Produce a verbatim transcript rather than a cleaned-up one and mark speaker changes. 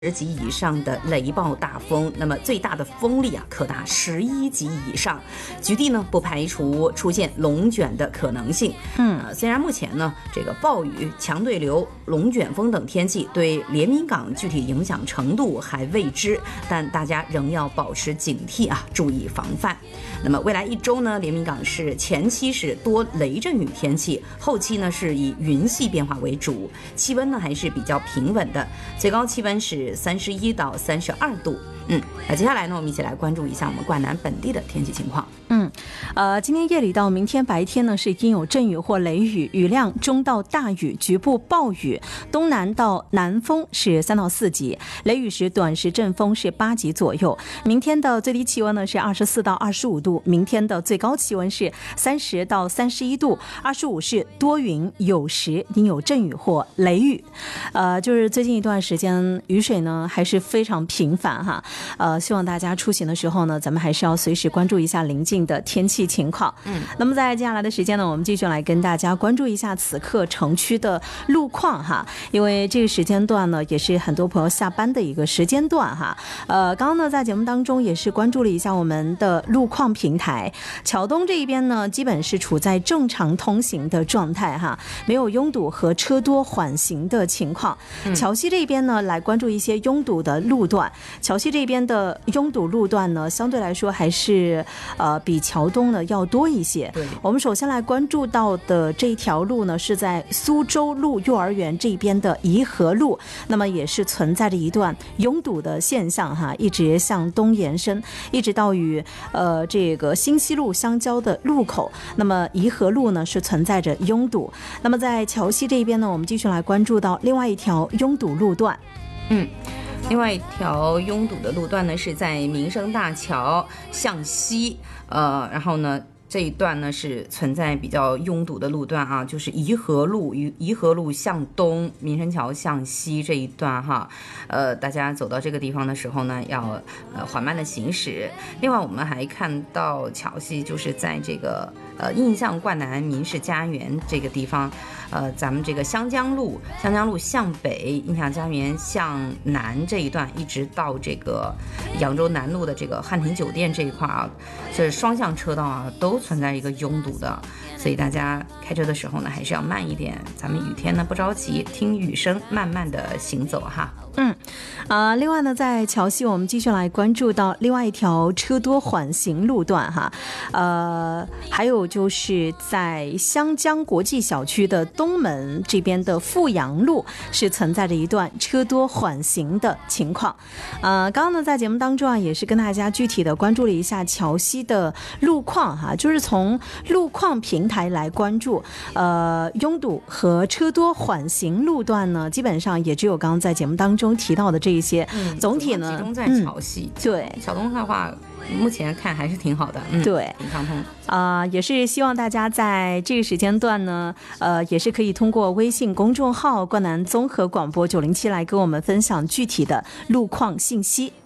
Speaker 1: 十级以上的雷暴大风，那么最大的风力啊可达十一级以上。局地呢不排除出现龙卷的可能性。嗯、呃，虽然目前呢这个暴雨、强对流、龙卷风等天气对连云港具体影响程度还未知，但大家仍要保持警惕啊，注意防范。那么未来一周呢，连云港市前期是多雷阵雨天气，后期呢是以云系变化为主，气温呢还是比较平稳的，最高气温是三十一到三十二度。嗯，那接下来呢，我们一起来关注一下我们灌南本地的天气情况。
Speaker 2: 嗯，呃，今天夜里到明天白天呢，是应有阵雨或雷雨，雨量中到大雨，局部暴雨，东南到南风是三到四级，雷雨时短时阵风是八级左右。明天的最低气温呢是二十四到二十五度，明天的最高气温是三十到三十一度，二十五是多云有时应有阵雨或雷雨。呃，就是最近一段时间雨水呢还是非常频繁哈。呃，希望大家出行的时候呢，咱们还是要随时关注一下临近的天气情况。嗯，那么在接下来的时间呢，我们继续来跟大家关注一下此刻城区的路况哈，因为这个时间段呢，也是很多朋友下班的一个时间段哈。呃，刚刚呢在节目当中也是关注了一下我们的路况平台，桥东这一边呢，基本是处在正常通行的状态哈，没有拥堵和车多缓行的情况。嗯、桥西这边呢，来关注一些拥堵的路段，桥西这边的拥堵路段呢，相对来说还是呃比桥东呢要多一些。我们首先来关注到的这一条路呢，是在苏州路幼儿园这边的颐和路，那么也是存在着一段拥堵的现象哈，一直向东延伸，一直到与呃这个新西路相交的路口，那么颐和路呢是存在着拥堵。那么在桥西这边呢，我们继续来关注到另外一条拥堵路段。
Speaker 1: 嗯。另外一条拥堵的路段呢，是在民生大桥向西，呃，然后呢，这一段呢是存在比较拥堵的路段啊，就是颐和路，颐和路向东，民生桥向西这一段哈，呃，大家走到这个地方的时候呢，要呃缓慢的行驶。另外，我们还看到桥西就是在这个呃印象灌南民事家园这个地方。呃，咱们这个湘江路，湘江路向北，印象家园向南这一段，一直到这个扬州南路的这个汉庭酒店这一块啊，这双向车道啊，都存在一个拥堵的，所以大家开车的时候呢，还是要慢一点。咱们雨天呢不着急，听雨声，慢慢的行走哈。
Speaker 2: 嗯，呃，另外呢，在桥西我们继续来关注到另外一条车多缓行路段哈，呃，还有就是在湘江国际小区的东门这边的富阳路是存在着一段车多缓行的情况。呃，刚刚呢在节目当中啊，也是跟大家具体的关注了一下桥西的路况哈，就是从路况平台来关注，呃，拥堵和车多缓行路段呢，基本上也只有刚刚在节目当中中提到的这一些，嗯、总体呢
Speaker 1: 集中在桥西。
Speaker 2: 嗯、对，
Speaker 1: 桥东的话，目前看还是挺好的。嗯、
Speaker 2: 对，
Speaker 1: 挺畅通。
Speaker 2: 啊、呃，也是希望大家在这个时间段呢，呃，也是可以通过微信公众号“灌南综合广播九零七”来跟我们分享具体的路况信息。